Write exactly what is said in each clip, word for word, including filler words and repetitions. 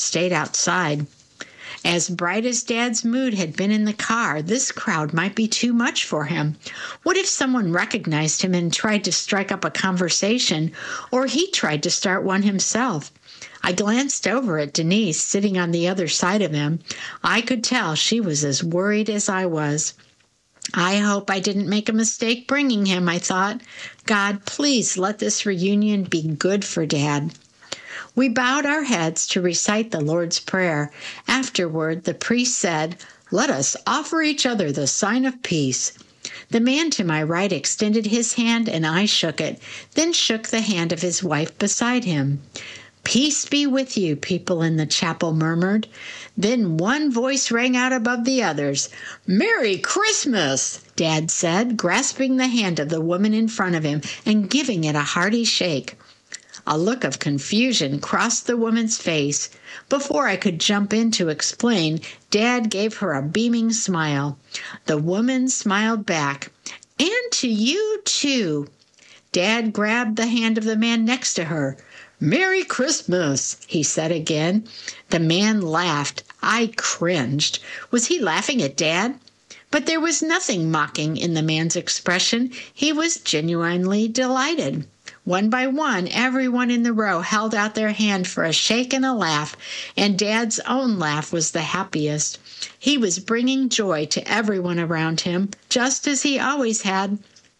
stayed outside. As bright as Dad's mood had been in the car, this crowd might be too much for him. What if someone recognized him and tried to strike up a conversation, or he tried to start one himself? I glanced over at Denise, sitting on the other side of him. I could tell she was as worried as I was. I hope I didn't make a mistake bringing him, I thought. God, please let this reunion be good for Dad. We bowed our heads to recite the Lord's Prayer. Afterward, the priest said, "Let us offer each other the sign of peace." The man to my right extended his hand, and I shook it, then shook the hand of his wife beside him. "Peace be with you," people in the chapel murmured. Then one voice rang out above the others. "Merry Christmas," Dad said, grasping the hand of the woman in front of him and giving it a hearty shake. A look of confusion crossed the woman's face. Before I could jump in to explain, Dad gave her a beaming smile. The woman smiled back. "And to you, too." Dad grabbed the hand of the man next to her. "Merry Christmas," he said again. The man laughed. I cringed. Was he laughing at Dad? But there was nothing mocking in the man's expression. He was genuinely delighted. One by one, everyone in the row held out their hand for a shake and a laugh, and Dad's own laugh was the happiest. He was bringing joy to everyone around him, just as he always had.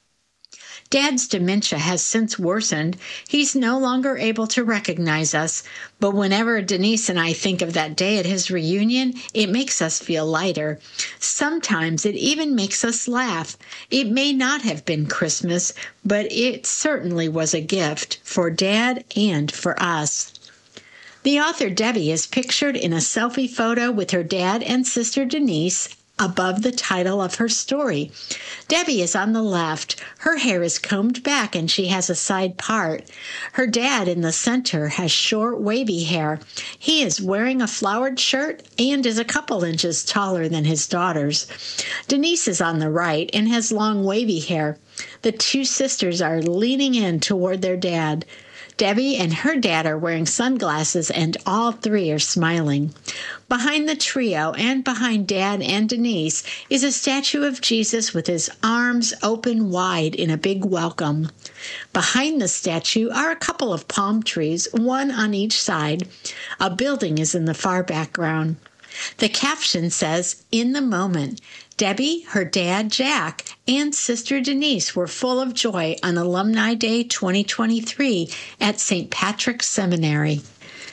Dad's dementia has since worsened. He's no longer able to recognize us, but whenever Denise and I think of that day at his reunion, it makes us feel lighter. Sometimes it even makes us laugh. It may not have been Christmas, but it certainly was a gift for Dad and for us. The author Debbie is pictured in a selfie photo with her dad and sister Denise above the title of her story. Debbie is on the left. Her hair is combed back and she has a side part. Her dad in the center has short, wavy hair. He is wearing a flowered shirt and is a couple inches taller than his daughters. Denise is on the right and has long, wavy hair. The two sisters are leaning in toward their dad. Debbie and her dad are wearing sunglasses, and all three are smiling. Behind the trio and behind Dad and Denise is a statue of Jesus with his arms open wide in a big welcome. Behind the statue are a couple of palm trees, one on each side. A building is in the far background. The caption says, "In the moment." Debbie, her dad, Jack, and sister Denise were full of joy on Alumni Day twenty twenty-three at Saint Patrick's Seminary.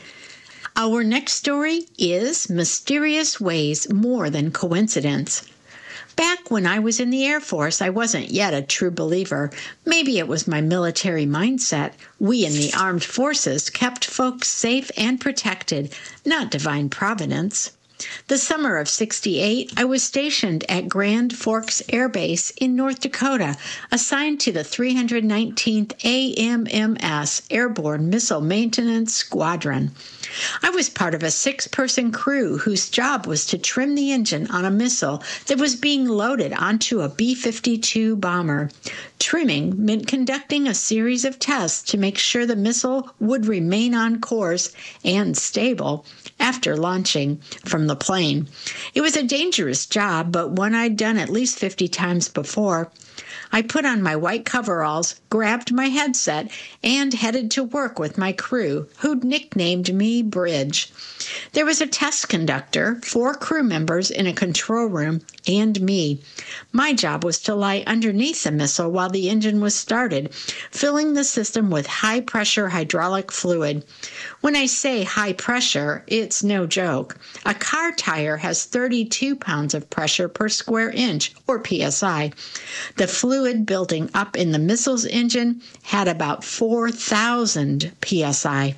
Our next story is Mysterious Ways More Than Coincidence. Back when I was in the Air Force, I wasn't yet a true believer. Maybe it was my military mindset. We in the armed forces kept folks safe and protected, not divine providence. The summer of sixty-eight, I was stationed at Grand Forks Air Base in North Dakota, assigned to the three hundred nineteenth A M M S Airborne Missile Maintenance Squadron. I was part of a six-person crew whose job was to trim the engine on a missile that was being loaded onto a B fifty-two bomber. Trimming meant conducting a series of tests to make sure the missile would remain on course and stable after launching from the plane. It was a dangerous job, but one I'd done at least fifty times before. I put on my white coveralls, grabbed my headset, and headed to work with my crew, who'd nicknamed me Bridge. There was a test conductor, four crew members in a control room, and me. My job was to lie underneath the missile while the engine was started, filling the system with high-pressure hydraulic fluid. When I say high pressure, it's no joke. A car tire has thirty-two pounds of pressure per square inch, or P S I. The fluid building up in the missile's engine had about four thousand P S I.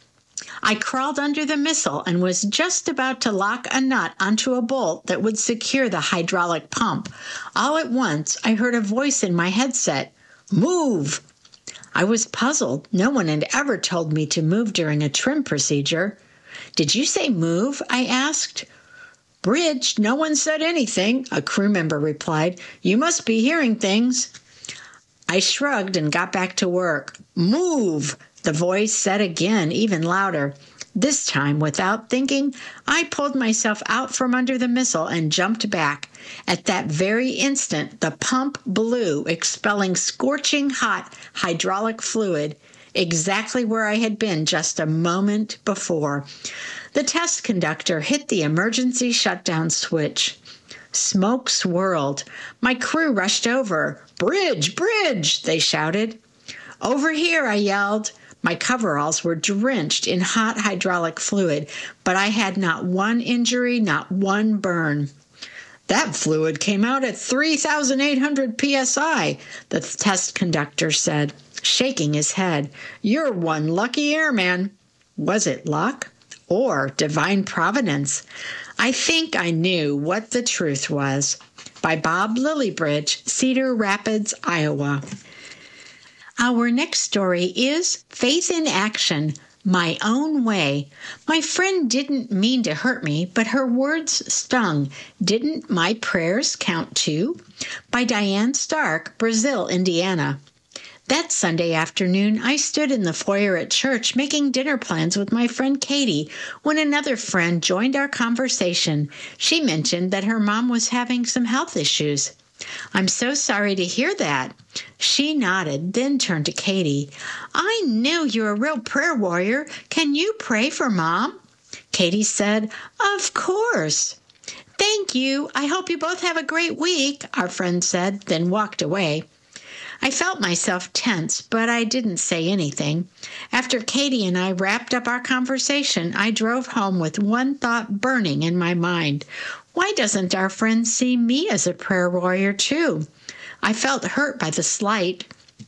I crawled under the missile and was just about to lock a nut onto a bolt that would secure the hydraulic pump. All at once, I heard a voice in my headset, "Move!" I was puzzled. No one had ever told me to move during a trim procedure. "Did you say move?" I asked. "Bridge, no one said anything," a crew member replied. "You must be hearing things." I shrugged and got back to work. "Move!" the voice said again, even louder. This time, without thinking, I pulled myself out from under the missile and jumped back. At that very instant, the pump blew, expelling scorching hot hydraulic fluid, exactly where I had been just a moment before. The test conductor hit the emergency shutdown switch. Smoke swirled. My crew rushed over. "Bridge! Bridge!" they shouted. "Over here," I yelled. My coveralls were drenched in hot hydraulic fluid, but I had not one injury, not one burn. "That fluid came out at three thousand eight hundred P S I, the test conductor said, shaking his head. "You're one lucky airman." Was it luck or divine providence? I think I knew what the truth was. By Bob Lillybridge, Cedar Rapids, Iowa. Our next story is Faith in Action, My Own Way. My friend didn't mean to hurt me, but her words stung. Didn't my prayers count too? By Diane Stark, Brazil, Indiana. That Sunday afternoon, I stood in the foyer at church making dinner plans with my friend Katie when another friend joined our conversation. She mentioned that her mom was having some health issues. "I'm so sorry to hear that." She nodded, then turned to Katie. "I knew you're a real prayer warrior. Can you pray for Mom?" Katie said, "Of course." "Thank you. I hope you both have a great week," our friend said, then walked away. I felt myself tense, but I didn't say anything. After Katie and I wrapped up our conversation, I drove home with one thought burning in my mind. Why doesn't our friend see me as a prayer warrior too? I felt hurt by the slight.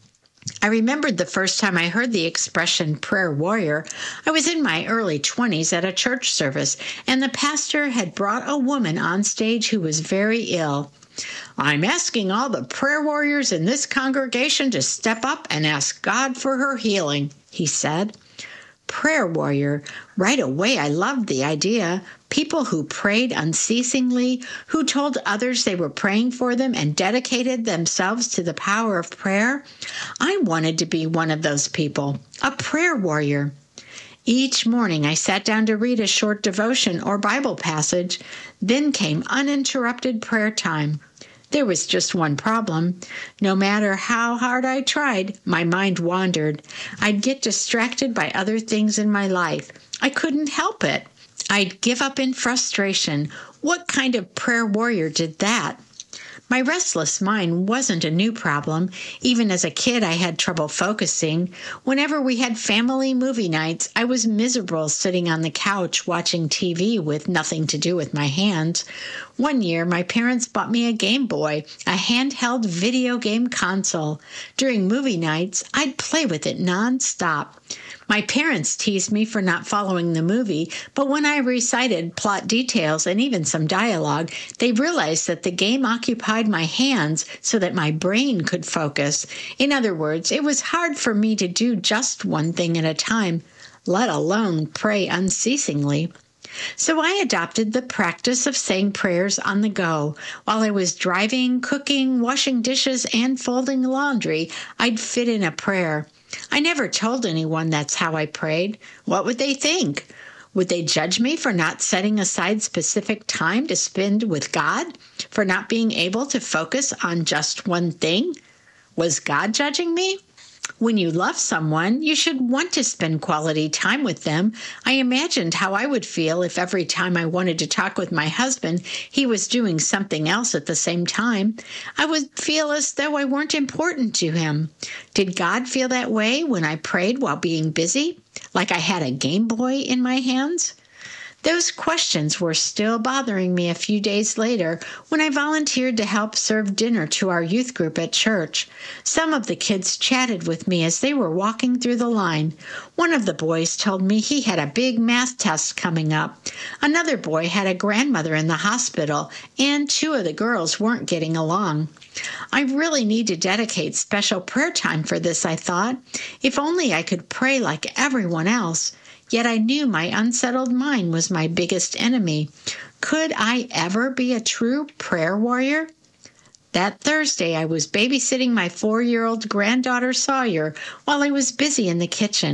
I remembered the first time I heard the expression prayer warrior. I was in my early twenties at a church service, and the pastor had brought a woman on stage who was very ill. "I'm asking all the prayer warriors in this congregation to step up and ask God for her healing," he said. Prayer warrior. Right away, I loved the idea. People who prayed unceasingly, who told others they were praying for them and dedicated themselves to the power of prayer. I wanted to be one of those people, a prayer warrior. Each morning I sat down to read a short devotion or Bible passage. Then came uninterrupted prayer time. There was just one problem. No matter how hard I tried, my mind wandered. I'd get distracted by other things in my life. I couldn't help it. I'd give up in frustration. What kind of prayer warrior did that? My restless mind wasn't a new problem. Even as a kid, I had trouble focusing. Whenever we had family movie nights, I was miserable sitting on the couch watching T V with nothing to do with my hands. One year, my parents bought me a Game Boy, a handheld video game console. During movie nights, I'd play with it nonstop. My parents teased me for not following the movie, but when I recited plot details and even some dialogue, they realized that the game occupied my hands so that my brain could focus. In other words, it was hard for me to do just one thing at a time, let alone pray unceasingly. So I adopted the practice of saying prayers on the go. While I was driving, cooking, washing dishes, and folding laundry, I'd fit in a prayer. I never told anyone that's how I prayed. What would they think? Would they judge me for not setting aside specific time to spend with God? For not being able to focus on just one thing? Was God judging me? When you love someone, you should want to spend quality time with them. I imagined how I would feel if every time I wanted to talk with my husband, he was doing something else at the same time. I would feel as though I weren't important to him. Did God feel that way when I prayed while being busy, like I had a Game Boy in my hands? Those questions were still bothering me a few days later when I volunteered to help serve dinner to our youth group at church. Some of the kids chatted with me as they were walking through the line. One of the boys told me he had a big math test coming up. Another boy had a grandmother in the hospital, and two of the girls weren't getting along. I really need to dedicate special prayer time for this, I thought. If only I could pray like everyone else. Yet I knew my unsettled mind was my biggest enemy. Could I ever be a true prayer warrior? That Thursday, I was babysitting my four-year-old granddaughter Sawyer while I was busy in the kitchen.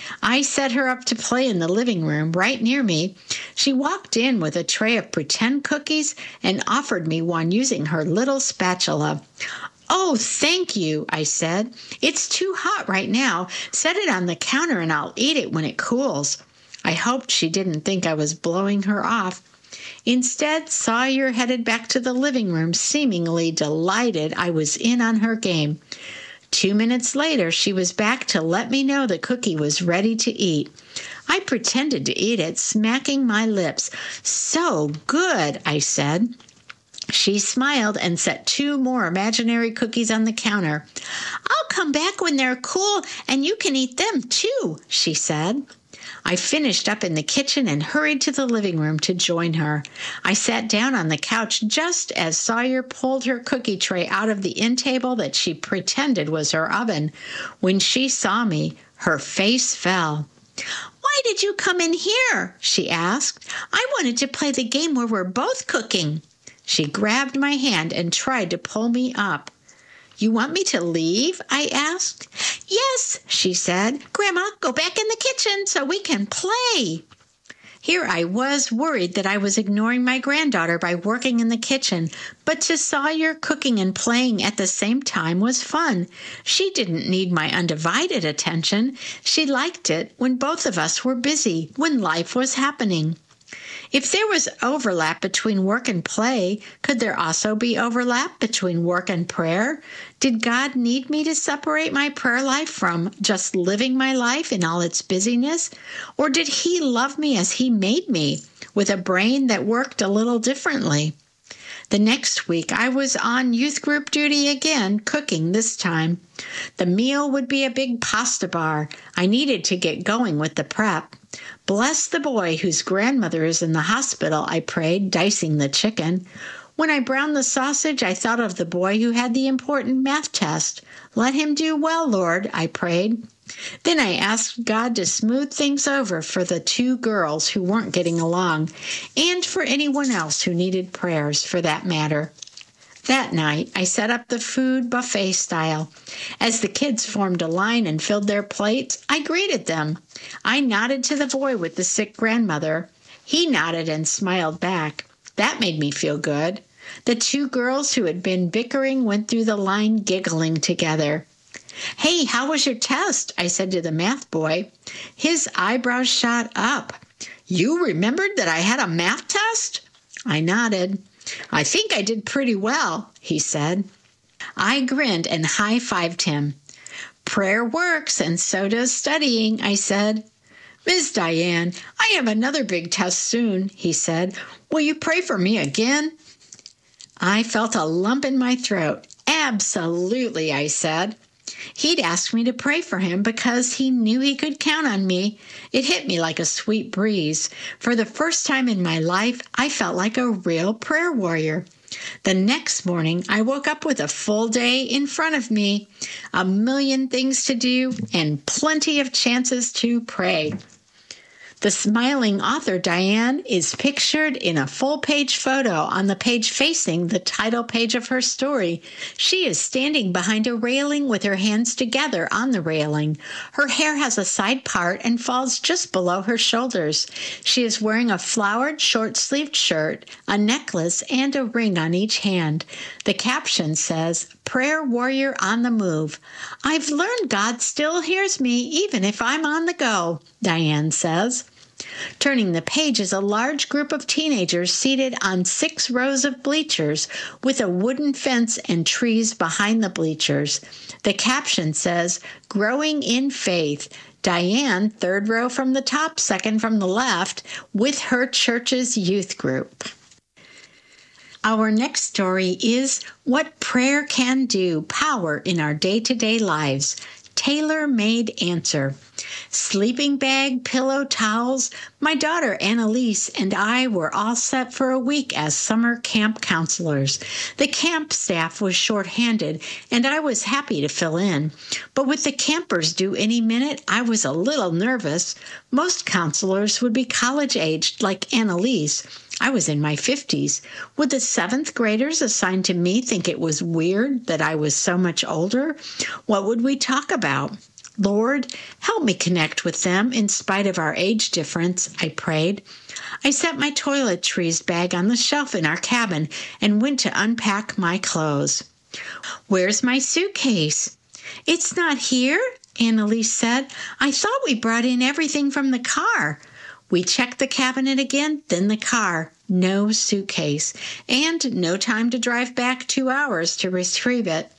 I set her up to play in the living room right near me. She walked in with a tray of pretend cookies and offered me one using her little spatula. "Oh, thank you," I said. "It's too hot right now. Set it on the counter and I'll eat it when it cools." I hoped she didn't think I was blowing her off. Instead, Sawyer headed back to the living room, seemingly delighted I was in on her game. Two minutes later, she was back to let me know the cookie was ready to eat. I pretended to eat it, smacking my lips. "So good," I said. She smiled and set two more imaginary cookies on the counter. "I'll come back when they're cool and you can eat them too," she said. I finished up in the kitchen and hurried to the living room to join her. I sat down on the couch just as Sawyer pulled her cookie tray out of the end table that she pretended was her oven. When she saw me, her face fell. "Why did you come in here?" she asked. "I wanted to play the game where we're both cooking." She grabbed my hand and tried to pull me up. "You want me to leave?" I asked. "Yes," she said. "Grandma, go back in the kitchen so we can play." Here I was, worried that I was ignoring my granddaughter by working in the kitchen, but to Sawyer, cooking and playing at the same time was fun. She didn't need my undivided attention. She liked it when both of us were busy, when life was happening. If there was overlap between work and play, could there also be overlap between work and prayer? Did God need me to separate my prayer life from just living my life in all its busyness? Or did He love me as He made me, with a brain that worked a little differently? The next week, I was on youth group duty again, cooking this time. The meal would be a big pasta bar. I needed to get going with the prep. "Bless the boy whose grandmother is in the hospital," I prayed, dicing the chicken. When I browned the sausage, I thought of the boy who had the important math test. "Let him do well, Lord," I prayed. Then I asked God to smooth things over for the two girls who weren't getting along, and for anyone else who needed prayers, for that matter. That night, I set up the food buffet style. As the kids formed a line and filled their plates, I greeted them. I nodded to the boy with the sick grandmother. He nodded and smiled back. That made me feel good. The two girls who had been bickering went through the line giggling together. "Hey, how was your test?" I said to the math boy. His eyebrows shot up. "You remembered that I had a math test?" I nodded. "I think I did pretty well," he said. I grinned and high-fived him. "Prayer works, and so does studying," I said. "Miss Diane, I have another big test soon," he said. "Will you pray for me again?" I felt a lump in my throat. "Absolutely," I said. He'd asked me to pray for him because he knew he could count on me. It hit me like a sweet breeze. For the first time in my life, I felt like a real prayer warrior. The next morning, I woke up with a full day in front of me, a million things to do, and plenty of chances to pray. The smiling author, Diane, is pictured in a full-page photo on the page facing the title page of her story. She is standing behind a railing with her hands together on the railing. Her hair has a side part and falls just below her shoulders. She is wearing a flowered short-sleeved shirt, a necklace, and a ring on each hand. The caption says, "Prayer Warrior on the Move. I've learned God still hears me even if I'm on the go," Diane says. Turning the page is a large group of teenagers seated on six rows of bleachers with a wooden fence and trees behind the bleachers. The caption says, "Growing in Faith. Diane, third row from the top, second from the left, with her church's youth group." Our next story is What Prayer Can Do, Power in Our Day-to-Day Lives. Tailor-made answer. Sleeping bag, pillow, towels. My daughter Annalise and I were all set for a week as summer camp counselors. The camp staff was short-handed, and I was happy to fill in. But with the campers due any minute, I was a little nervous. Most counselors would be college-aged, like Annalise. I was in my fifties. Would the seventh graders assigned to me think it was weird that I was so much older? What would we talk about? Lord, help me connect with them in spite of our age difference, I prayed. I set my toiletries bag on the shelf in our cabin and went to unpack my clothes. Where's my suitcase? It's not here, Annalise said. I thought we brought in everything from the car. We checked the cabinet again, then the car. No suitcase, and no time to drive back two hours to retrieve it.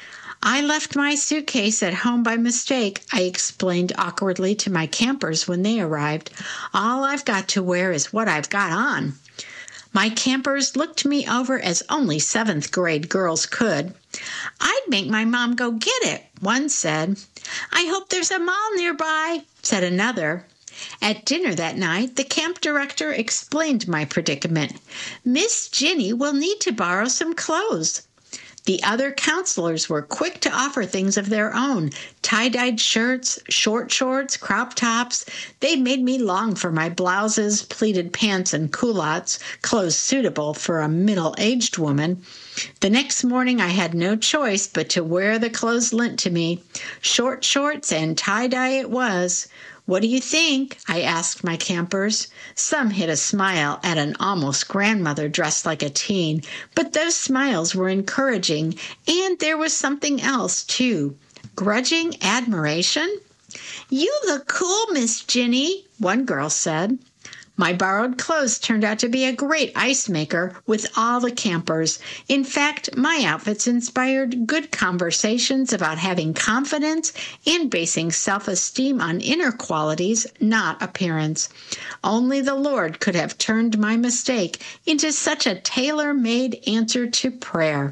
I left my suitcase at home by mistake, I explained awkwardly to my campers when they arrived. All I've got to wear is what I've got on. My campers looked me over as only seventh grade girls could. I'd make my mom go get it, one said. I hope there's a mall nearby, said another. At dinner that night, the camp director explained my predicament. Miss Ginny will need to borrow some clothes. The other counselors were quick to offer things of their own, tie-dyed shirts, short shorts, crop tops. They made me long for my blouses, pleated pants, and culottes, clothes suitable for a middle-aged woman. The next morning I had no choice but to wear the clothes lent to me. Short shorts and tie-dye it was. What do you think? I asked my campers. Some hid a smile at an almost grandmother dressed like a teen, but those smiles were encouraging, and there was something else, too. Grudging admiration? You look cool, Miss Ginny, one girl said. My borrowed clothes turned out to be a great ice maker with all the campers. In fact, my outfits inspired good conversations about having confidence and basing self-esteem on inner qualities, not appearance. Only the Lord could have turned my mistake into such a tailor-made answer to prayer.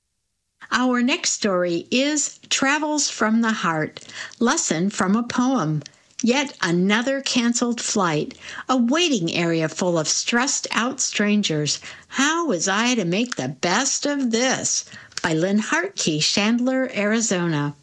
Our next story is Travels from the Heart, lesson from a poem. Yet another canceled flight, a waiting area full of stressed-out strangers. How was I to make the best of this? By Lynn Hartke, Chandler, Arizona.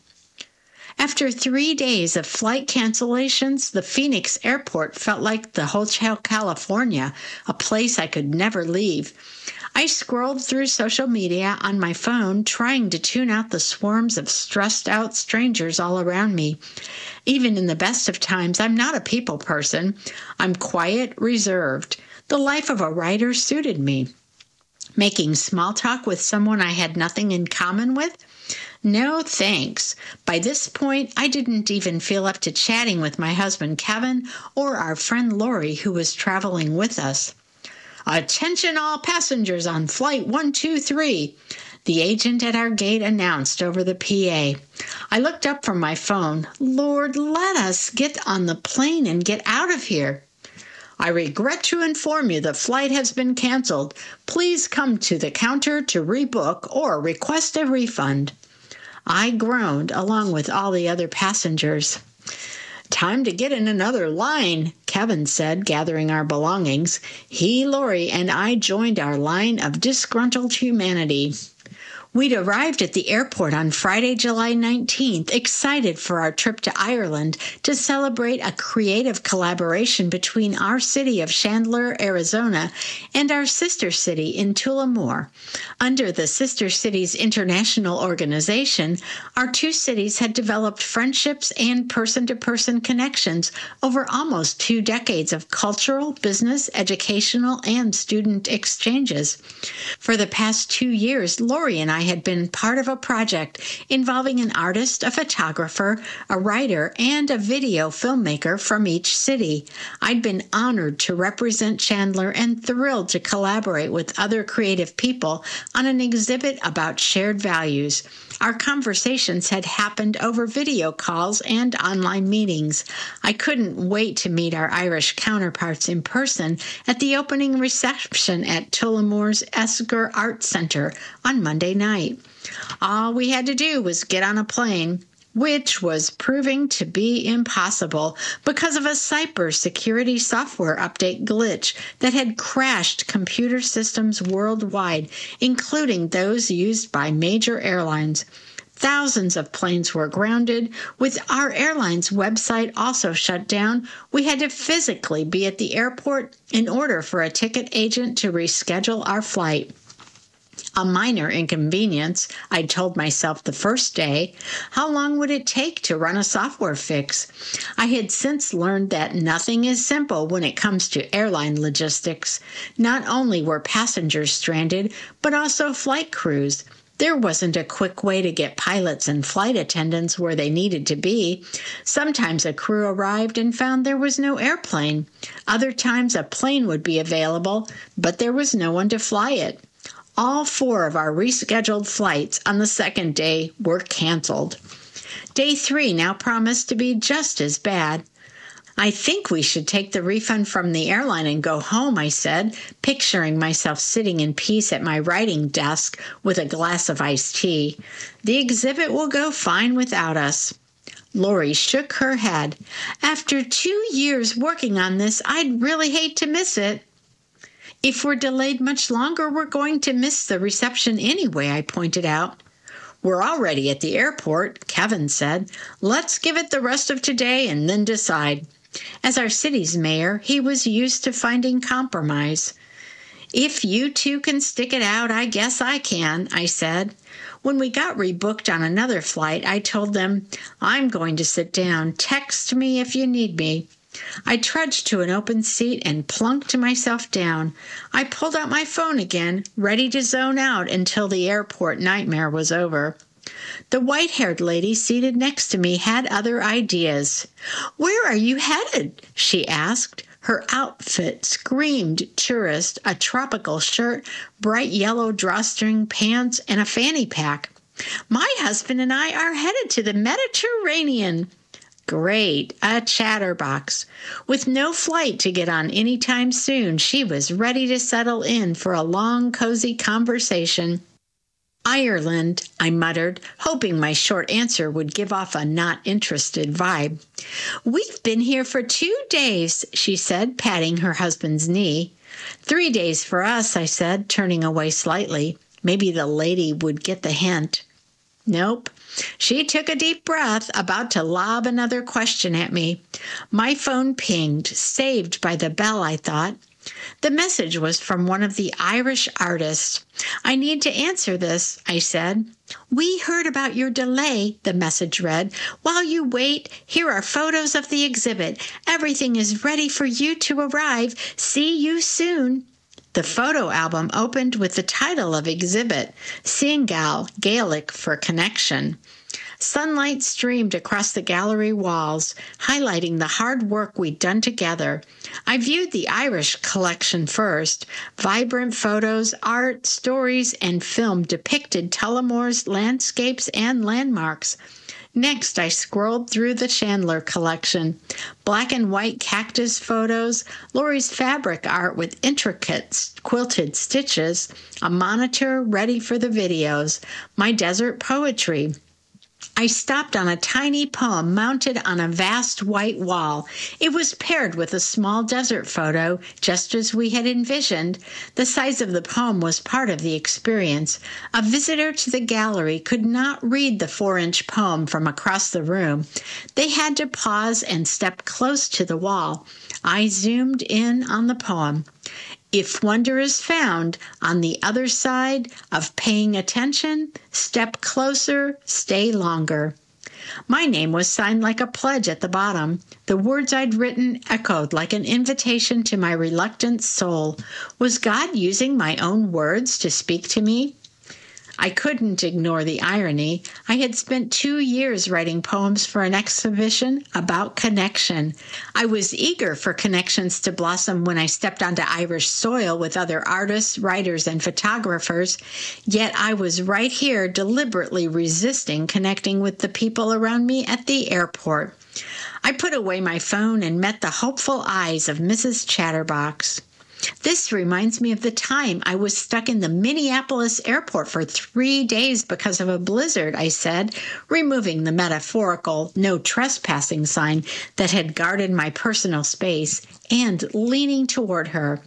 After three days of flight cancellations, the Phoenix airport felt like the Hotel California, a place I could never leave. I scrolled through social media on my phone, trying to tune out the swarms of stressed-out strangers all around me. Even in the best of times, I'm not a people person. I'm quiet, reserved. The life of a writer suited me. Making small talk with someone I had nothing in common with? No, thanks. By this point, I didn't even feel up to chatting with my husband, Kevin, or our friend Lori, who was traveling with us. Attention all passengers on flight one two three, the agent at our gate announced over the P A. I looked up from my phone. Lord, let us get on the plane and get out of here. I regret to inform you the flight has been canceled. Please come to the counter to rebook or request a refund. I groaned along with all the other passengers. Time to get in another line, Kevin said, gathering our belongings. He, Lori, and I joined our line of disgruntled humanity. We'd arrived at the airport on Friday, July nineteenth, excited for our trip to Ireland to celebrate a creative collaboration between our city of Chandler, Arizona, and our sister city in Tullamore. Under the Sister Cities International Organization, our two cities had developed friendships and person-to-person connections over almost two decades of cultural, business, educational, and student exchanges. For the past two years, Lori and I had been part of a project involving an artist, a photographer, a writer, and a video filmmaker from each city. I'd been honored to represent Chandler and thrilled to collaborate with other creative people on an exhibit about shared values. Our conversations had happened over video calls and online meetings. I couldn't wait to meet our Irish counterparts in person at the opening reception at Tullamore's Esker Art Center on Monday night. All we had to do was get on a plane, which was proving to be impossible because of a cybersecurity software update glitch that had crashed computer systems worldwide, including those used by major airlines. Thousands of planes were grounded. With our airline's website also shut down, we had to physically be at the airport in order for a ticket agent to reschedule our flight. A minor inconvenience, I told myself the first day. How long would it take to run a software fix? I had since learned that nothing is simple when it comes to airline logistics. Not only were passengers stranded, but also flight crews. There wasn't a quick way to get pilots and flight attendants where they needed to be. Sometimes a crew arrived and found there was no airplane. Other times a plane would be available, but there was no one to fly it. All four of our rescheduled flights on the second day were canceled. Day three now promised to be just as bad. I think we should take the refund from the airline and go home, I said, picturing myself sitting in peace at my writing desk with a glass of iced tea. The exhibit will go fine without us. Lori shook her head. After two years working on this, I'd really hate to miss it. If we're delayed much longer, we're going to miss the reception anyway, I pointed out. We're already at the airport, Kevin said. Let's give it the rest of today and then decide. As our city's mayor, he was used to finding compromise. If you two can stick it out, I guess I can, I said. When we got rebooked on another flight, I told them, I'm going to sit down. Text me if you need me. I trudged to an open seat and plunked myself down. I pulled out my phone again, ready to zone out until the airport nightmare was over. The white-haired lady seated next to me had other ideas. "Where are you headed?" she asked. Her outfit screamed tourist, a tropical shirt, bright yellow drawstring pants, and a fanny pack. "My husband and I are headed to the Mediterranean." Great, a chatterbox. With no flight to get on any time soon, she was ready to settle in for a long, cozy conversation. "Ireland," I muttered, hoping my short answer would give off a not interested vibe. "We've been here for two days, she said, patting her husband's knee. "Three days for us," I said, turning away slightly. Maybe the lady would get the hint. Nope. She took a deep breath, about to lob another question at me. My phone pinged, saved by the bell, I thought. The message was from one of the Irish artists. "I need to answer this," I said. "We heard about your delay," the message read. "While you wait, here are photos of the exhibit. Everything is ready for you to arrive. See you soon." The photo album opened with the title of exhibit, Singal, Gaelic for connection. Sunlight streamed across the gallery walls, highlighting the hard work we'd done together. I viewed the Irish collection first. Vibrant photos, art, stories, and film depicted Tullamore's landscapes and landmarks. Next, I scrolled through the Chandler collection. Black and white cactus photos, Lori's fabric art with intricate quilted stitches, a monitor ready for the videos, my desert poetry. I stopped on a tiny poem mounted on a vast white wall. It was paired with a small desert photo, just as we had envisioned. The size of the poem was part of the experience. A visitor to the gallery could not read the four-inch poem from across the room. They had to pause and step close to the wall. I zoomed in on the poem. "If wonder is found on the other side of paying attention, step closer, stay longer." My name was signed like a pledge at the bottom. The words I'd written echoed like an invitation to my reluctant soul. Was God using my own words to speak to me? I couldn't ignore the irony. I had spent two years writing poems for an exhibition about connection. I was eager for connections to blossom when I stepped onto Irish soil with other artists, writers, and photographers, yet I was right here deliberately resisting connecting with the people around me at the airport. I put away my phone and met the hopeful eyes of Missus Chatterbox. "This reminds me of the time I was stuck in the Minneapolis airport for three days because of a blizzard," I said, removing the metaphorical no trespassing sign that had guarded my personal space and leaning toward her.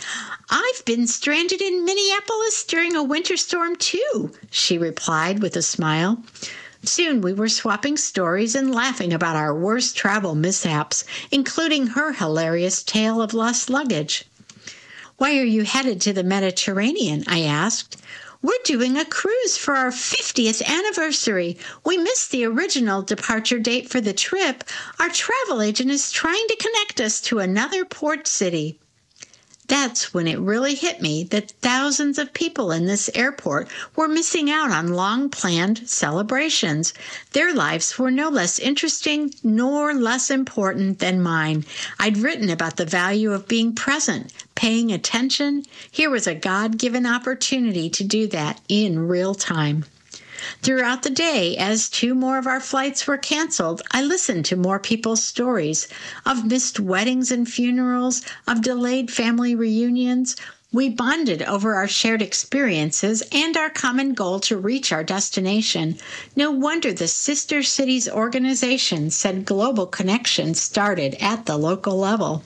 "I've been stranded in Minneapolis during a winter storm too," she replied with a smile. Soon we were swapping stories and laughing about our worst travel mishaps, including her hilarious tale of lost luggage. "Why are you headed to the Mediterranean?" I asked. We're doing a cruise for our fiftieth anniversary. We missed the original departure date for the trip. Our travel agent is trying to connect us to another port city. That's when it really hit me that thousands of people in this airport were missing out on long-planned celebrations. Their lives were no less interesting nor less important than mine. I'd written about the value of being present, paying attention. Here was a God-given opportunity to do that in real time. Throughout the day, as two more of our flights were canceled, I listened to more people's stories of missed weddings and funerals, of delayed family reunions. We bonded over our shared experiences and our common goal to reach our destination. No wonder the Sister Cities organization said global connection started at the local level.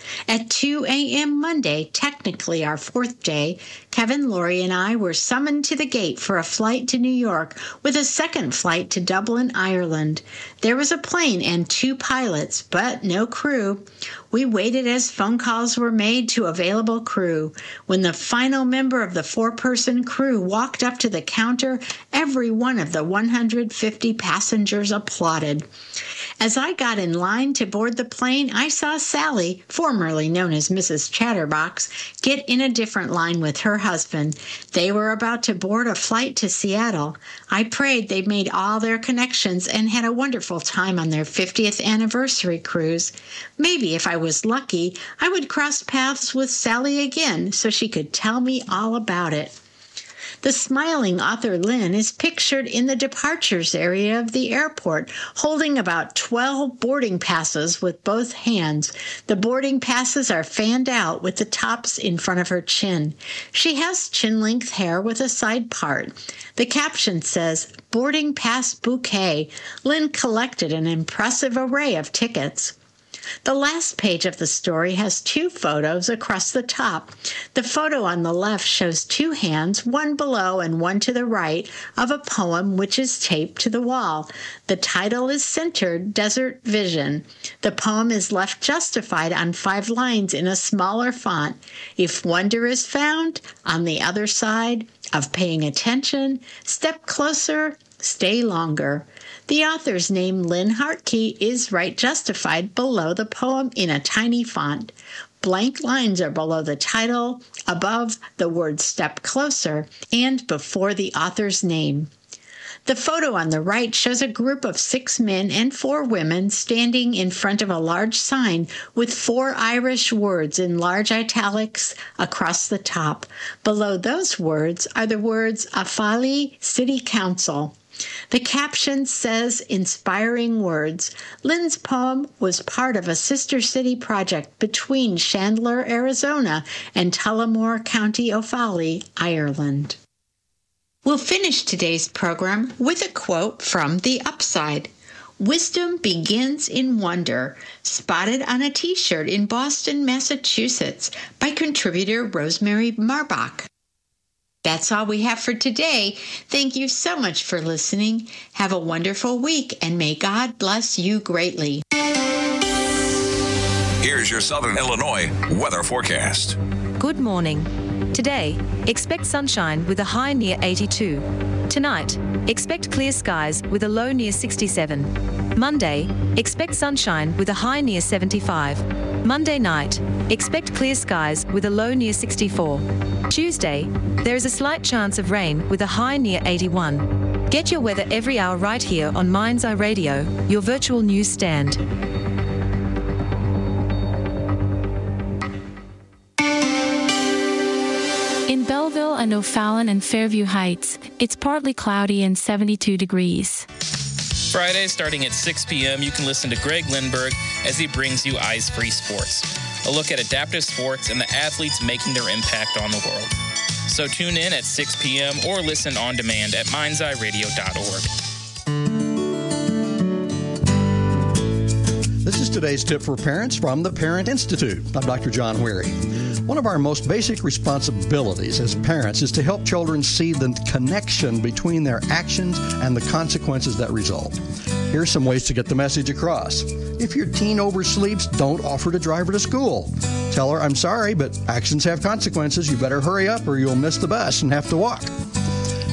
At two a.m. Monday, technically our fourth day, Kevin, Lori, and I were summoned to the gate for a flight to New York with a second flight to Dublin, Ireland. There was a plane and two pilots, but no crew. We waited as phone calls were made to available crew. When the final member of the four-person crew walked up to the counter, every one of the one hundred fifty passengers applauded. As I got in line to board the plane, I saw Sally, formerly known as Missus Chatterbox, get in a different line with her husband. They were about to board a flight to Seattle. I prayed they made all their connections and had a wonderful time on their fiftieth anniversary cruise. Maybe if I was lucky, I would cross paths with Sally again so she could tell me all about it. The smiling author Lynn is pictured in the departures area of the airport, holding about twelve boarding passes with both hands. The boarding passes are fanned out with the tops in front of her chin. She has chin-length hair with a side part. The caption says, "Boarding Pass Bouquet." Lynn collected an impressive array of tickets. The last page of the story has two photos across the top. The photo on the left shows two hands, one below and one to the right, of a poem which is taped to the wall. The title is centered, Desert Vision. The poem is left justified on five lines in a smaller font. If wonder is found on the other side of paying attention, step closer, stay longer. The author's name, Lynn Hartke, is right justified below the poem in a tiny font. Blank lines are below the title, above the word "step closer," and before the author's name. The photo on the right shows a group of six men and four women standing in front of a large sign with four Irish words in large italics across the top. Below those words are the words Offaly City Council. The caption says, "Inspiring words." Lynn's poem was part of a Sister City project between Chandler, Arizona, and Tullamore County, Offaly, Ireland. We'll finish today's program with a quote from The Upside. "Wisdom begins in wonder," spotted on a t-shirt in Boston, Massachusetts, by contributor Rosemary Marbach. That's all we have for today. Thank you so much for listening. Have a wonderful week, and may God bless you greatly. Here's your Southern Illinois weather forecast. Good morning. Today, expect sunshine with a high near eighty-two. Tonight, expect clear skies with a low near sixty-seven. Monday, expect sunshine with a high near seventy-five. Monday night, expect clear skies with a low near sixty-four. Tuesday, there is a slight chance of rain with a high near eighty-one. Get your weather every hour right here on Mind's Eye Radio, your virtual news stand. In Belleville and O'Fallon and Fairview Heights, it's partly cloudy and seventy-two degrees. Friday, starting at six p.m., you can listen to Greg Lindberg as he brings you Eyes Free Sports, a look at adaptive sports and the athletes making their impact on the world. So tune in at six p.m. or listen on demand at minds eye radio dot org. This is today's tip for parents from the Parent Institute. I'm Doctor John Weary. One of our most basic responsibilities as parents is to help children see the connection between their actions and the consequences that result. Here's some ways to get the message across. If your teen oversleeps, don't offer to drive her to school. Tell her, "I'm sorry, but actions have consequences. You better hurry up or you'll miss the bus and have to walk."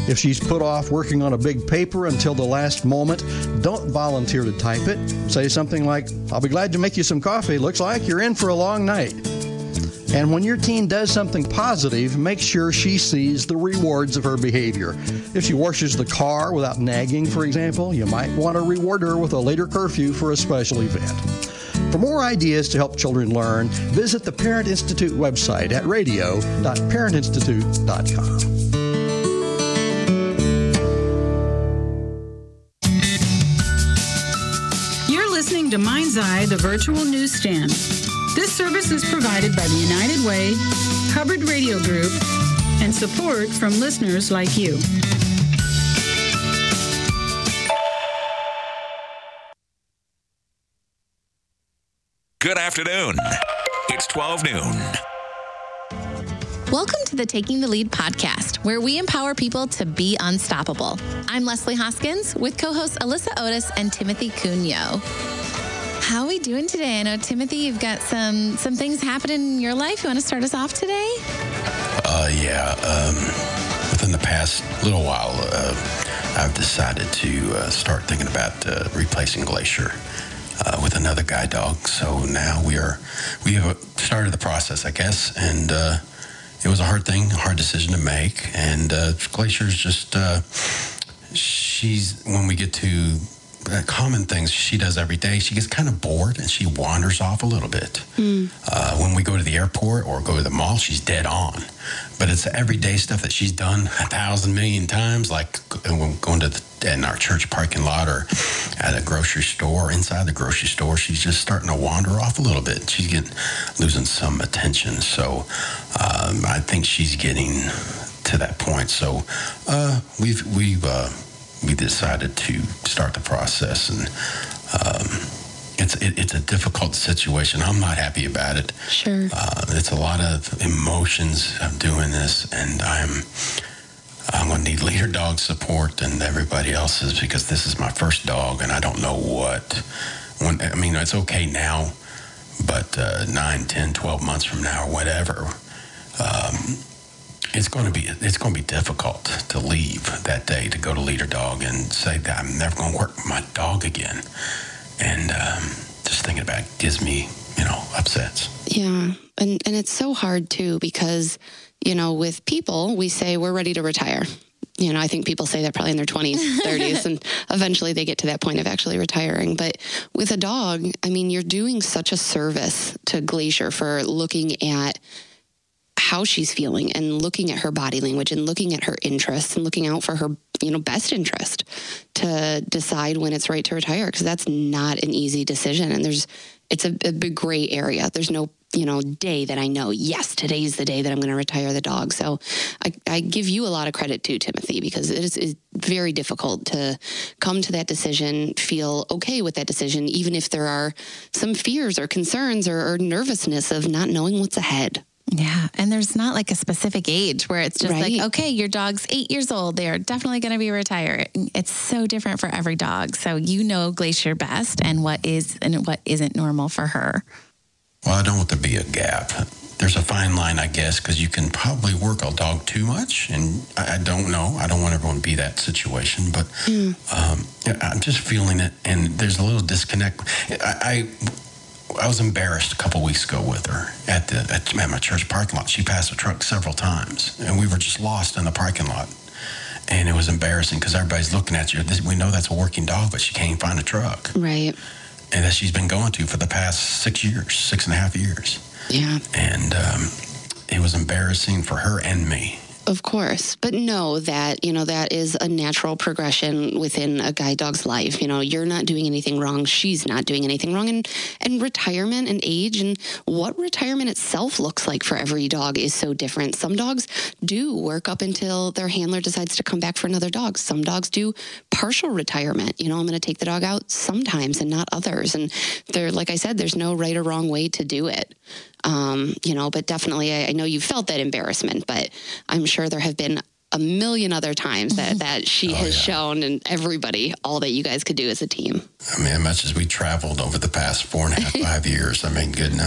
If she's put off working on a big paper until the last moment, don't volunteer to type it. Say something like, "I'll be glad to make you some coffee. Looks like you're in for a long night." And when your teen does something positive, make sure she sees the rewards of her behavior. If she washes the car without nagging, for example, you might want to reward her with a later curfew for a special event. For more ideas to help children learn, visit the Parent Institute website at radio dot parent institute dot com. You're listening to Mind's Eye, the virtual newsstand. This service is provided by the United Way, Hubbard Radio Group, and support from listeners like you. Good afternoon. It's twelve noon. Welcome to the Taking the Lead podcast, where we empower people to be unstoppable. I'm Leslie Hoskins with co-hosts Alyssa Otis and Timothy Cunyo. How are we doing today? I know, Timothy, you've got some some things happening in your life. You want to start us off today? Uh, yeah. Um, within the past little while, uh, I've decided to uh, start thinking about uh, replacing Glacier uh, with another guide dog. So now we are we have started the process, I guess, and uh, it was a hard thing, a hard decision to make. And uh, Glacier's just uh, she's when we get to Uh, common things she does every day, she gets kind of bored and she wanders off a little bit. Mm. Uh, when we go to the airport or go to the mall, she's dead on. But it's the everyday stuff that she's done a thousand million times, like going to the, in our church parking lot or at a grocery store, inside the grocery store, she's just starting to wander off a little bit. She's getting losing some attention. So um, I think she's getting to that point. So uh, we've we've uh, we decided to start the process, and um, it's it, it's a difficult situation. I'm not happy about it. Sure. Uh, it's a lot of emotions of doing this, and I'm I'm going to need leader dog support and everybody else's, because this is my first dog, and I don't know what. When I mean, it's okay now, but uh, nine, ten, twelve months from now, or whatever. Um, It's going to be it's going to be difficult to leave that day to go to leader dog and say that I'm never going to work with my dog again. And um, just thinking about it gives me, you know, upsets. Yeah, and and it's so hard too, because, you know, with people, we say we're ready to retire. You know, I think people say that probably in their twenties, thirties, and eventually they get to that point of actually retiring. But with a dog, I mean, you're doing such a service to Glacier for looking at how she's feeling and looking at her body language and looking at her interests and looking out for her, you know, best interest to decide when it's right to retire, because that's not an easy decision. And there's, it's a, a big gray area. There's no, you know, day that I know, yes, today's the day that I'm going to retire the dog. So I, I give you a lot of credit too, Timothy, because it is it's very difficult to come to that decision, feel okay with that decision, even if there are some fears or concerns or, or nervousness of not knowing what's ahead. Yeah. And there's not like a specific age where it's just Right. like, okay, your dog's eight years old. They are definitely going to be retired. It's so different for every dog. So you know Glacier best and what is and what isn't normal for her. Well, I don't want there to be a gap. There's a fine line, I guess, because you can probably work a dog too much. And I, I don't know. I don't want everyone to be that situation. But mm. um, I'm just feeling it. And there's a little disconnect. I... I I was embarrassed a couple weeks ago with her at the at, at my church parking lot. She passed a truck several times, and we were just lost in the parking lot. And it was embarrassing because everybody's looking at you. This, we know that's a working dog, but she can't find a truck. Right. And that she's been going to for the past six years, six and a half years. Yeah. And um, it was embarrassing for her and me. Of course. But know that, you know, that is a natural progression within a guide dog's life. You know, you're not doing anything wrong. She's not doing anything wrong. And, and retirement and age and what retirement itself looks like for every dog is so different. Some dogs do work up until their handler decides to come back for another dog. Some dogs do partial retirement. You know, I'm going to take the dog out sometimes and not others. And there, like I said, there's no right or wrong way to do it. Um, you know, but definitely, I, I know you felt that embarrassment, but I'm sure there have been a million other times that, that she oh, has yeah. shown and everybody all that you guys could do as a team. I mean, as much as we traveled over the past four and a half, five years, I mean, good night.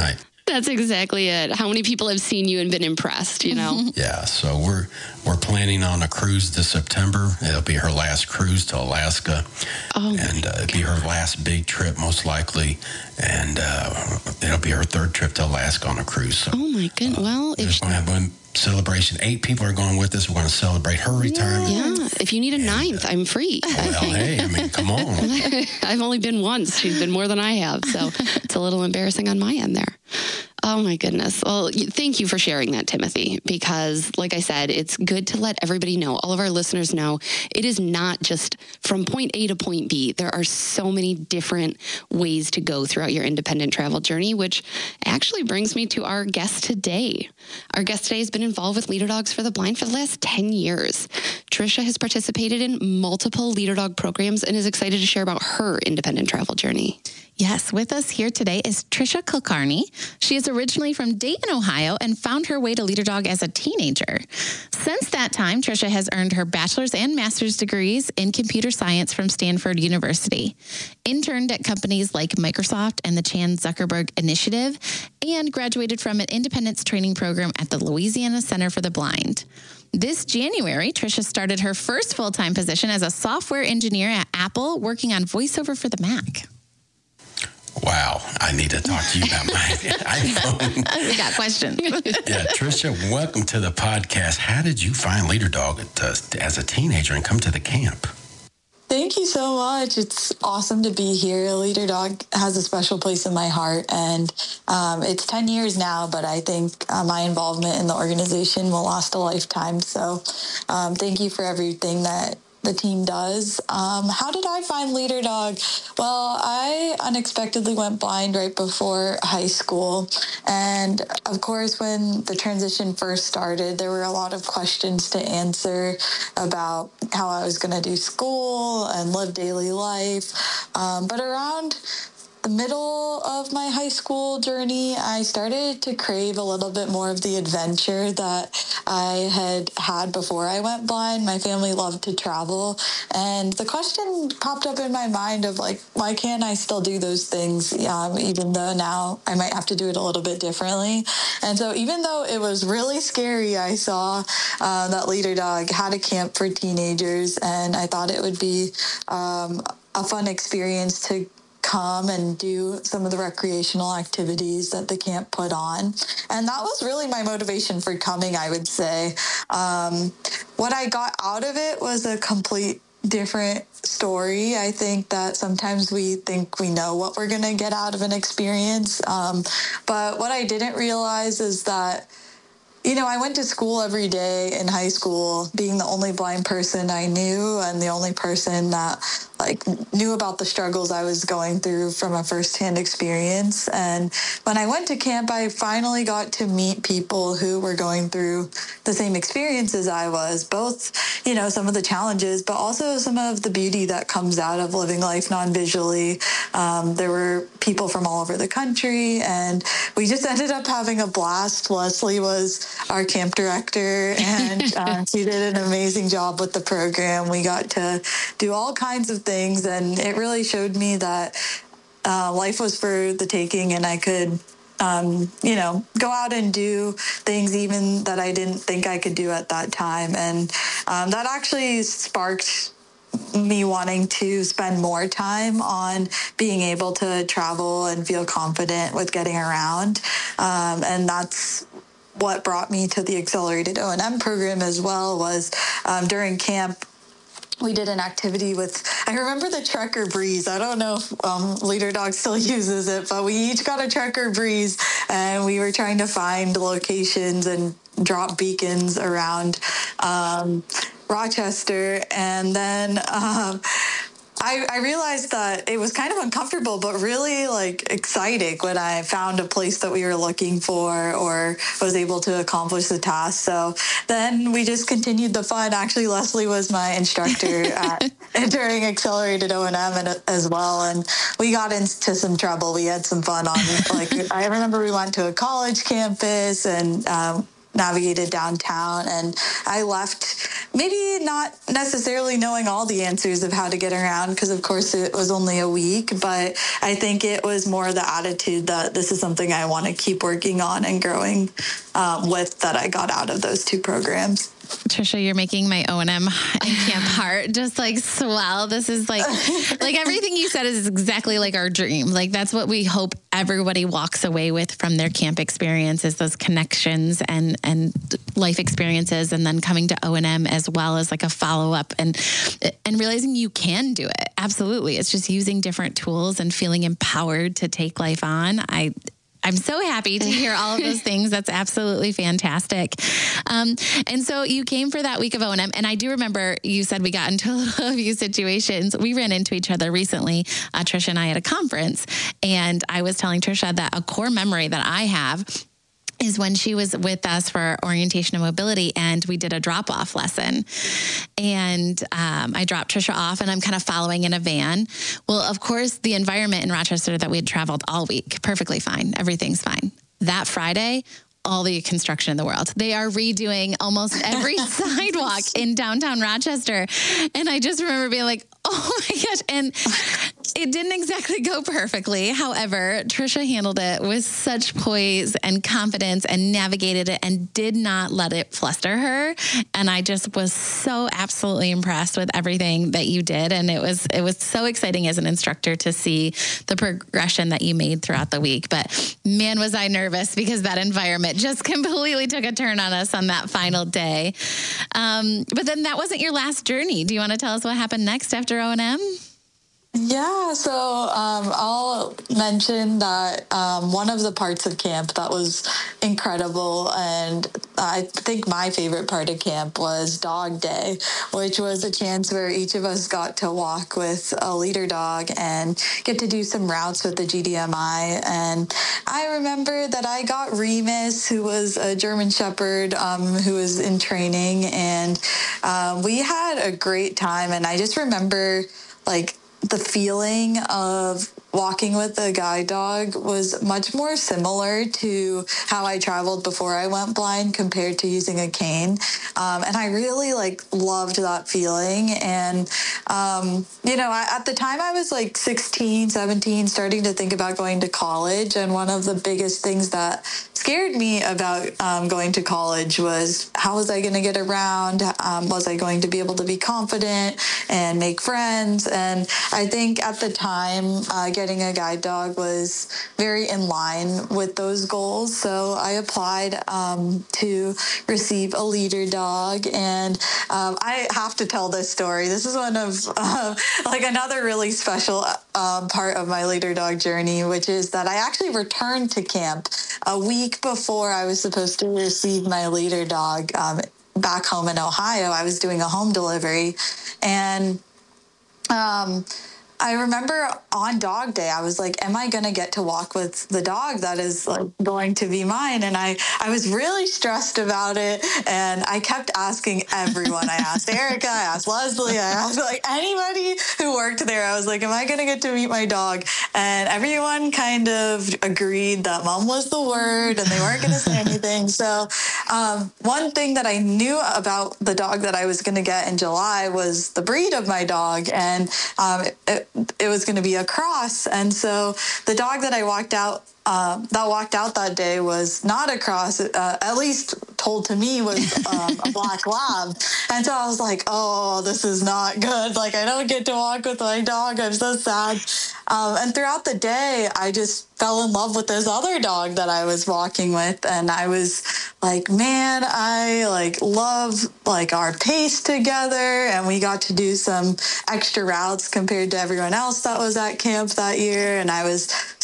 That's exactly it. How many people have seen you and been impressed, you know? Yeah, so we're we're planning on a cruise this September. It'll be her last cruise to Alaska. Oh, and uh, it'll be her last big trip, most likely. And uh, it'll be her third trip to Alaska on a cruise. So, oh, my goodness. Uh, well, if... if... We're going to have one celebration. Eight people are going with us. We're going to celebrate her retirement. Yeah, if you need a ninth, and, uh, I'm free. Well, hey, I mean, come on. I've only been once. She's been more than I have. So it's a little embarrassing on my end there. Oh, my goodness. Well, thank you for sharing that, Timothy, because like I said, it's good to let everybody know, all of our listeners know, it is not just from point A to point B. There are so many different ways to go throughout your independent travel journey, which actually brings me to our guest today. Our guest today has been involved with Leader Dogs for the Blind for the last ten years. Tricia has participated in multiple Leader Dog programs and is excited to share about her independent travel journey. Yes, with us here today is Tricia Kulkarni. She is originally from Dayton, Ohio, and found her way to Leader Dog as a teenager. Since that time, Tricia has earned her bachelor's and master's degrees in computer science from Stanford University, interned at companies like Microsoft and the Chan Zuckerberg Initiative, and graduated from an independence training program at the Louisiana Center for the Blind. This January, Tricia started her first full-time position as a software engineer at Apple, working on VoiceOver for the Mac. Wow, I need to talk to you about my iPhone. We got questions. Yeah, Tricia, welcome to the podcast. How did you find Leader Dog uh, as a teenager and come to the camp? Thank you so much. It's awesome to be here. Leader Dog has a special place in my heart, and um, it's ten years now, but I think uh, my involvement in the organization will last a lifetime. So um, thank you for everything that the team does. Um, how did I find Leader Dog? Well, I unexpectedly went blind right before high school. And of course, when the transition first started, there were a lot of questions to answer about how I was going to do school and live daily life. Um, but around the middle of my high school journey, I started to crave a little bit more of the adventure that I had had before I went blind. My family loved to travel, and the question popped up in my mind of like, why can't I still do those things, um, even though now I might have to do it a little bit differently? And so even though it was really scary, I saw uh, that Leader Dog had a camp for teenagers, and I thought it would be um, a fun experience to come and do some of the recreational activities that the camp put on. And that was really my motivation for coming, I would say. Um, what I got out of it was a complete different story. I think that sometimes we think we know what we're going to get out of an experience. Um, but what I didn't realize is that, you know, I went to school every day in high school, being the only blind person I knew and the only person that like knew about the struggles I was going through from a firsthand experience. And when I went to camp, I finally got to meet people who were going through the same experiences I was, both, you know, some of the challenges, but also some of the beauty that comes out of living life non-visually. Um, there were people from all over the country, and we just ended up having a blast. Leslie was our camp director, and uh, she did an amazing job with the program. We got to do all kinds of things, and it really showed me that uh, life was for the taking, and I could, um, you know, go out and do things even that I didn't think I could do at that time. And um, that actually sparked me wanting to spend more time on being able to travel and feel confident with getting around. Um, and that's what brought me to the Accelerated O and M program as well. Was um, during camp, we did an activity with, I remember the Trekker Breeze. I don't know if um, Leader Dog still uses it, but we each got a Trekker Breeze, and we were trying to find locations and drop beacons around um, Rochester. And then um, I, I realized that it was kind of uncomfortable, but really like exciting when I found a place that we were looking for or was able to accomplish the task. So then we just continued the fun. Actually, Leslie was my instructor at, during Accelerated O and M and, as well. And we got into some trouble. We had some fun on, like, I remember we went to a college campus and, um, navigated downtown, and I left maybe not necessarily knowing all the answers of how to get around, because of course it was only a week, but I think it was more the attitude that this is something I want to keep working on and growing um, with that I got out of those two programs. Trisha, you're making my O and M and camp heart just like swell. This is like, like everything you said is exactly like our dream. Like that's what we hope everybody walks away with from their camp experience, is those connections and, and life experiences, and then coming to O and M as well as like a follow up and, and realizing you can do it. Absolutely. It's just using different tools and feeling empowered to take life on. I, I'm so happy to hear all of those things. That's absolutely fantastic. Um, and so you came for that week of O and M, and I do remember you said we got into a few situations. We ran into each other recently, uh, Trisha and I, at a conference, and I was telling Trisha that a core memory that I have is when she was with us for orientation and mobility, and we did a drop-off lesson. And um, I dropped Trisha off, and I'm kind of following in a van. Well, of course, the environment in Rochester that we had traveled all week, perfectly fine. Everything's fine. That Friday, all the construction in the world. They are redoing almost every sidewalk in downtown Rochester. And I just remember being like, oh my gosh. And it didn't exactly go perfectly. However, Trisha handled it with such poise and confidence and navigated it and did not let it fluster her. And I just was so absolutely impressed with everything that you did. And it was, it was so exciting as an instructor to see the progression that you made throughout the week. But man, was I nervous, because that environment just completely took a turn on us on that final day. Um, but then that wasn't your last journey. Do you want to tell us what happened next after O and M? Yeah, so um, I'll mention that um, one of the parts of camp that was incredible, and I think my favorite part of camp was Dog Day, which was a chance where each of us got to walk with a leader dog and get to do some routes with the G D M I. And I remember that I got Remus, who was a German Shepherd um, who was in training, and um, we had a great time. And I just remember, like, the feeling of walking with a guide dog was much more similar to how I traveled before I went blind compared to using a cane. Um, and I really like loved that feeling. And, um, you know, I, at the time I was like sixteen, seventeen, starting to think about going to college. And one of the biggest things that scared me about um, going to college was, how was I going to get around? Um, was I going to be able to be confident and make friends? And I think at the time, uh, getting a guide dog was very in line with those goals. So I applied um, to receive a leader dog. And um, I have to tell this story. This is one of uh, like another really special uh, part of my leader dog journey, which is that I actually returned to camp a week before I was supposed to receive my leader dog um, back home in Ohio. I was doing a home delivery. And um, I remember on Dog Day, I was like, am I going to get to walk with the dog that is like going to be mine? And I, I was really stressed about it. And I kept asking everyone. I asked Erica, I asked Leslie, I asked like anybody who worked there. I was like, am I going to get to meet my dog? And everyone kind of agreed that mom was the word and they weren't going to say anything. So um, one thing that I knew about the dog that I was going to get in July was the breed of my dog. And um, it, it it was going to be a cross. And so the dog that I walked out, uh, that walked out that day was not a cross, uh, at least told to me was um, a black lab. And so I was like, oh, this is not good. Like, I don't get to walk with my dog. I'm so sad. Um, and throughout the day, I just fell in love with this other dog that I was walking with. And I was like, man, I like love like our pace together. And we got to do some extra routes compared to everyone else that was at camp that year. And I was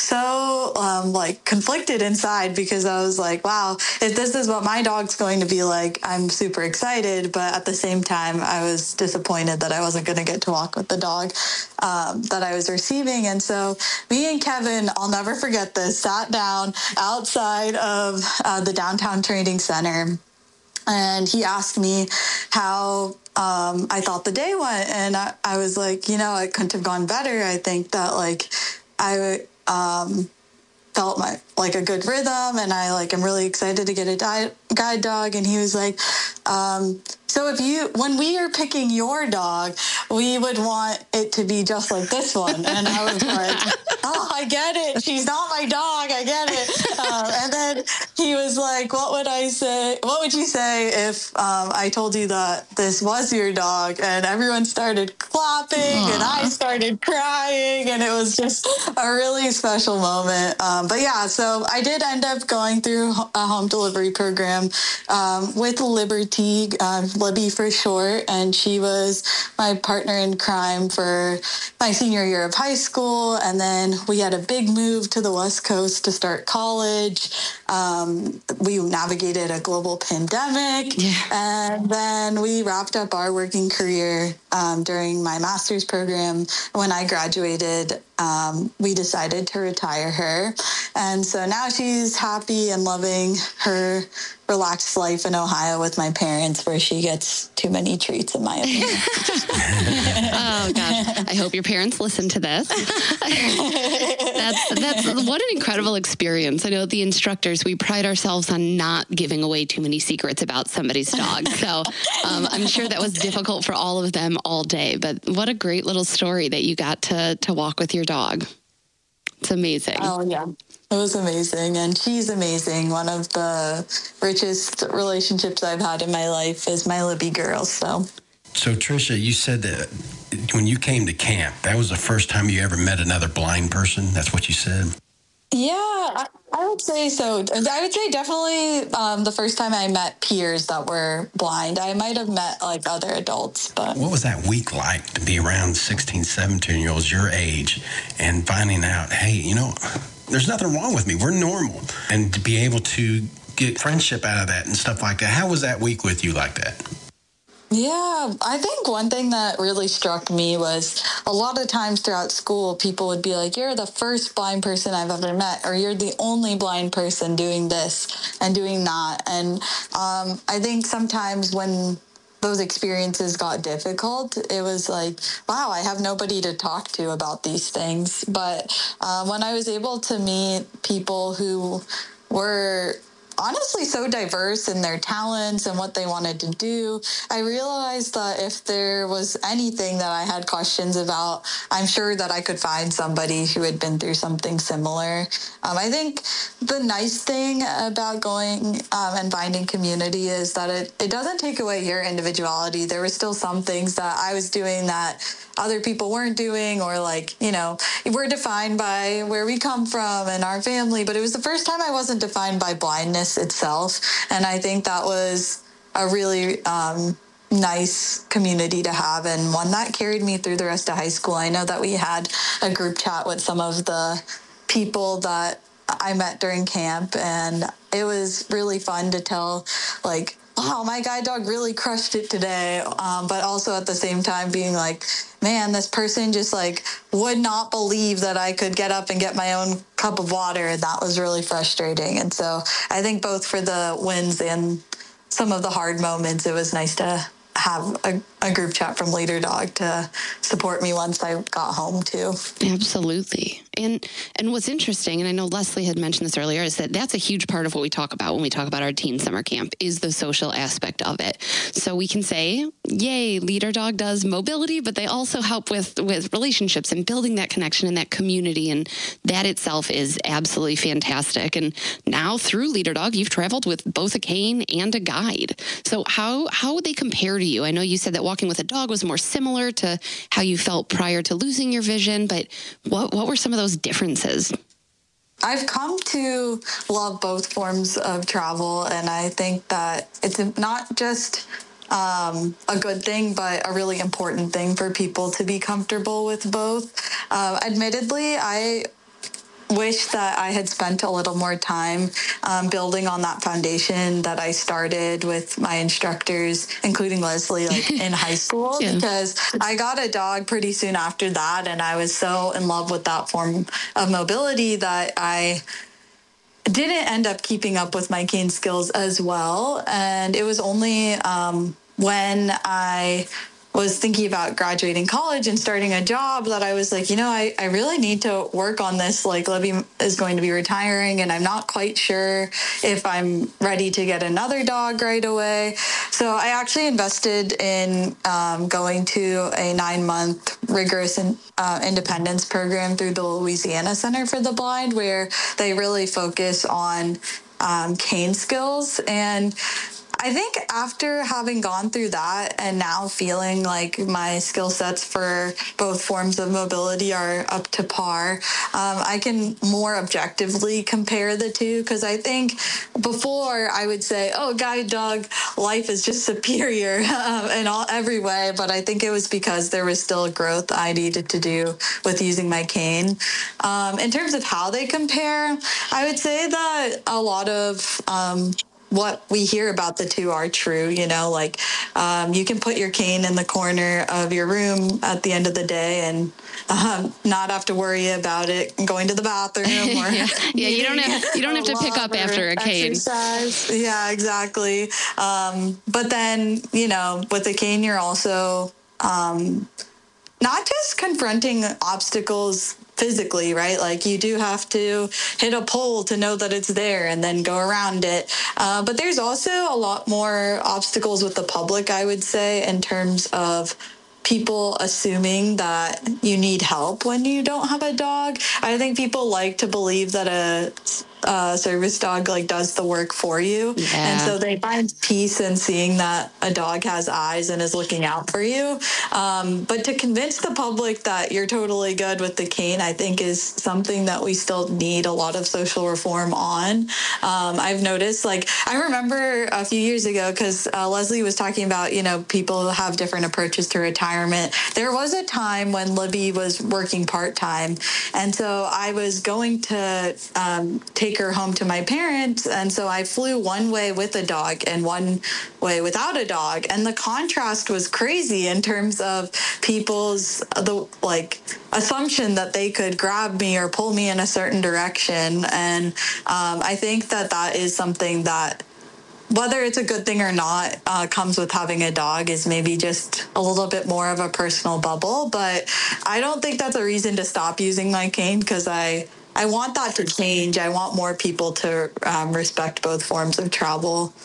so um, like conflicted inside, because I was like, wow, if this is what my dog's going to be like, I'm super excited. But at the same time, I was disappointed that I wasn't going to get to walk with the dog um, that I was receiving. And so me and Kevin, I'll never forget this, sat down outside of uh, the downtown training center. And he asked me how um, I thought the day went. And I, I was like, you know, it couldn't have gone better. I think that like I um, felt my like a good rhythm, and I like am really excited to get a di- guide dog. And he was like, um, so if you, when we are picking your dog, we would want it to be just like this one. And I was like, oh, I get it. She's not my dog. I get it. Um, and then he was like, what would I say? What would you say if um, I told you that this was your dog? And everyone started clapping Aww. And I started crying. And it was just a really special moment. Um, but yeah, so I did end up going through a home delivery program um, with Liberty, um, Libby for short, and she was my partner in crime for my senior year of high school. And then we had a big move to the West Coast to start college. Um, we navigated a global pandemic, yeah. and then we wrapped up our working career um, during my master's program. When I graduated, um, we decided to retire her. And so now she's happy and loving her relaxed life in Ohio with my parents, where she gets too many treats, in my opinion. Oh, gosh. I hope your parents listen to this. that's, that's what an incredible experience. I know the instructors, we pride ourselves on not giving away too many secrets about somebody's dog. So um, I'm sure that was difficult for all of them all day. But what a great little story that you got to, to walk with your dog. It's amazing. Oh, yeah. It was amazing, and she's amazing. One of the richest relationships I've had in my life is my Libby girl. So, so Tricia, you said that when you came to camp, that was the first time you ever met another blind person. That's what you said. Yeah, I, I would say so. I would say definitely um, the first time I met peers that were blind. I might have met like other adults, but what was that week like to be around sixteen, seventeen year olds your age and finding out, hey, you know, there's nothing wrong with me. We're normal. And to be able to get friendship out of that and stuff like that. How was that week with you like that? Yeah, I think one thing that really struck me was a lot of times throughout school, people would be like, you're the first blind person I've ever met, or you're the only blind person doing this and doing that. And um, I think sometimes when those experiences got difficult, it was like, wow, I have nobody to talk to about these things. But uh, when I was able to meet people who were honestly so diverse in their talents and what they wanted to do, I realized that if there was anything that I had questions about, I'm sure that I could find somebody who had been through something similar. Um, I think the nice thing about going um, and finding community is that it, it doesn't take away your individuality. There were still some things that I was doing that other people weren't doing, or like, you know, we're defined by where we come from and our family, but it was the first time I wasn't defined by blindness itself. And I think that was a really um, nice community to have, and one that carried me through the rest of high school. I know that we had a group chat with some of the people that I met during camp, and it was really fun to tell, like, wow, my guide dog really crushed it today. Um, but also at the same time being like, man, this person just like would not believe that I could get up and get my own cup of water. And that was really frustrating. And so I think both for the wins and some of the hard moments, it was nice to have a, a group chat from Leader Dog to support me once I got home too. Absolutely. And and what's interesting, and I know Leslie had mentioned this earlier, is that that's a huge part of what we talk about when we talk about our teen summer camp, is the social aspect of it. So we can say, yay, Leader Dog does mobility, but they also help with, with relationships and building that connection and that community. And that itself is absolutely fantastic. And now through Leader Dog, you've traveled with both a cane and a guide. So how, how would they compare to you? I know you said that walking with a dog was more similar to how you felt prior to losing your vision, but what, what were some of those differences? I've come to love both forms of travel, and I think that it's not just um, a good thing, but a really important thing for people to be comfortable with both. Uh, admittedly, I wish that I had spent a little more time um, building on that foundation that I started with my instructors, including Leslie, like in high school, yeah. because I got a dog pretty soon after that, and I was so in love with that form of mobility that I didn't end up keeping up with my cane skills as well. And it was only um, when I was thinking about graduating college and starting a job that I was like, you know, I, I really need to work on this. Like, Libby is going to be retiring, and I'm not quite sure if I'm ready to get another dog right away. So So I actually invested in um, going to a nine-month rigorous in, uh, independence program through the Louisiana Center for the Blind, where they really focus on um, cane skills. And I think after having gone through that and now feeling like my skill sets for both forms of mobility are up to par, um, I can more objectively compare the two, because I think before I would say, oh, guide dog life is just superior um, in all every way, but I think it was because there was still growth I needed to do with using my cane. Um, in terms of how they compare, I would say that a lot of um, what we hear about the two are true. You know, like um, you can put your cane in the corner of your room at the end of the day and um, not have to worry about it going to the bathroom. Or yeah. yeah, you don't have you don't have to pick up after a cane. Exercise. Yeah, exactly. Um, but then, you know, with the cane, you're also um, not just confronting obstacles physically, right? Like you do have to hit a pole to know that it's there and then go around it. Uh, but there's also a lot more obstacles with the public, I would say, in terms of people assuming that you need help when you don't have a dog. I think people like to believe that a uh, service dog like does the work for you. Yeah. And so they find peace in seeing that a dog has eyes and is looking out for you. Um, but to convince the public that you're totally good with the cane, I think is something that we still need a lot of social reform on. Um, I've noticed, like, I remember a few years ago, because uh, Leslie was talking about, you know, people have different approaches to retirement. There was a time when Libby was working part-time. And so I was going to um, take her home to my parents, and so I flew one way with a dog and one way without a dog, and the contrast was crazy in terms of people's the like assumption that they could grab me or pull me in a certain direction. And um, I think that that is something that, whether it's a good thing or not, uh, comes with having a dog, is maybe just a little bit more of a personal bubble. But I don't think that's a reason to stop using my cane, because I I want that to change. I want more people to um, respect both forms of travel.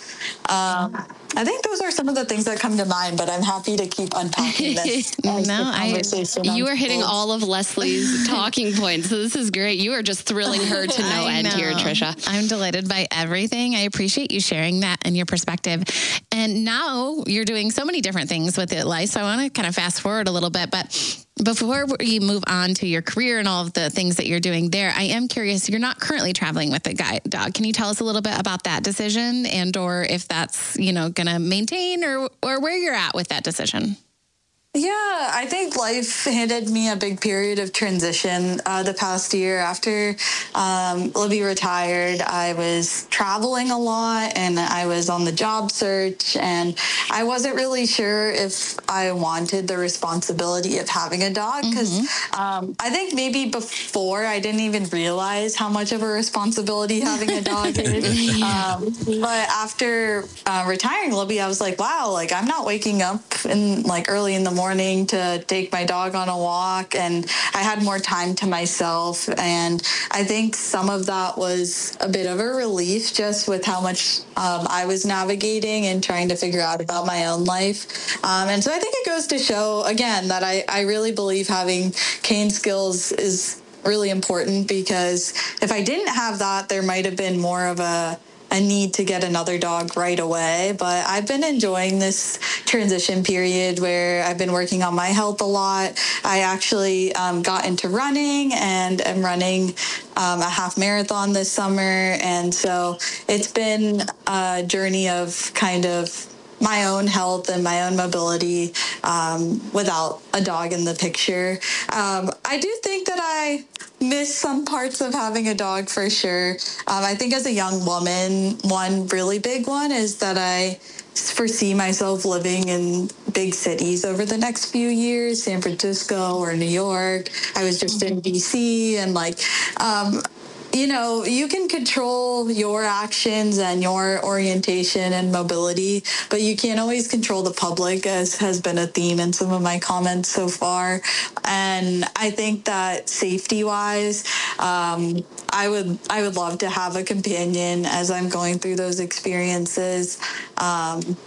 Um, I think those are some of the things that come to mind, but I'm happy to keep unpacking this. no, I, you are hitting all of Leslie's talking points. So this is great. You are just thrilling her to no end know. here, Trisha. I'm delighted by everything. I appreciate you sharing that and your perspective. And now you're doing so many different things with it, Lice. So I want to kind of fast forward a little bit, but before we move on to your career and all of the things that you're doing there, I am curious, you're not currently traveling with a guide dog. Can you tell us a little bit about that decision, and or if that's, you know, going to maintain, or or where you're at with that decision? Yeah, I think life handed me a big period of transition uh, the past year. After um, Libby retired, I was traveling a lot, and I was on the job search, and I wasn't really sure if I wanted the responsibility of having a dog, because mm-hmm. um, I think maybe before I didn't even realize how much of a responsibility having a dog is. Um, but after uh, retiring Libby, I was like, wow, like I'm not waking up in like early in the morning morning to take my dog on a walk, and I had more time to myself. And I think some of that was a bit of a relief, just with how much um, I was navigating and trying to figure out about my own life. Um, and so I think it goes to show, again, that I, I really believe having cane skills is really important, because if I didn't have that, there might have been more of a a need to get another dog right away. But I've been enjoying this transition period where I've been working on my health a lot. I actually um, got into running and am running um, a half marathon this summer. And so it's been a journey of kind of my own health and my own mobility um, without a dog in the picture. Um, I do think that I miss some parts of having a dog for sure. Um, I think as a young woman, one really big one is that I foresee myself living in big cities over the next few years, San Francisco or New York. I was just in D C, and like, um, you know, you can control your actions and your orientation and mobility, but you can't always control the public, as has been a theme in some of my comments so far. And I think that safety-wise, um, I would I would love to have a companion as I'm going through those experiences. Um,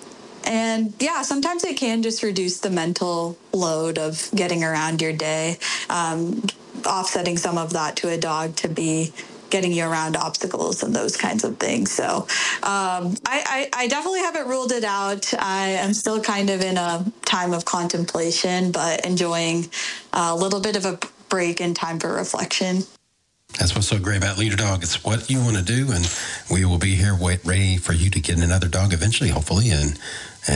and yeah, sometimes it can just reduce the mental load of getting around your day, um, offsetting some of that to a dog to be getting you around obstacles and those kinds of things. So um, I, I, I definitely haven't ruled it out. I am still kind of in a time of contemplation, but enjoying a little bit of a break and time for reflection. That's what's so great about Leader Dog. It's what you want to do, and we will be here wait, ready for you to get another dog eventually, hopefully, and